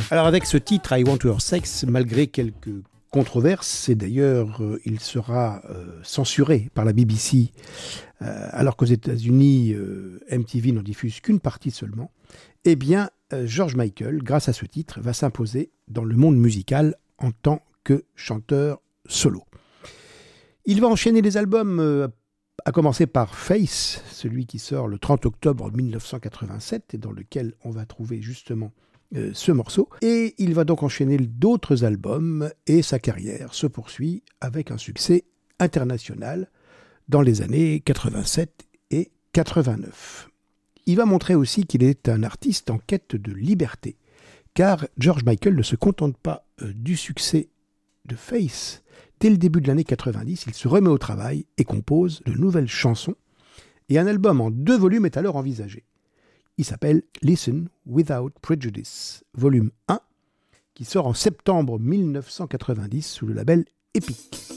Alors avec ce titre, I Want Your Sex, malgré quelques controverses, et d'ailleurs il sera censuré par la BBC, alors qu'aux États-Unis, MTV n'en diffuse qu'une partie seulement, eh bien George Michael, grâce à ce titre, va s'imposer dans le monde musical en tant que chanteur solo. Il va enchaîner les albums, à commencer par Face, celui qui sort le 30 octobre 1987 et dans lequel on va trouver justement ce morceau. Et il va donc enchaîner d'autres albums et sa carrière se poursuit avec un succès international dans les années 87 et 89. Il va montrer aussi qu'il est un artiste en quête de liberté, car George Michael ne se contente pas du succès de Face. Dès le début de l'année 90, il se remet au travail et compose de nouvelles chansons, et un album en 2 volumes est alors envisagé. Il s'appelle Listen Without Prejudice, volume 1, qui sort en septembre 1990 sous le label Epic.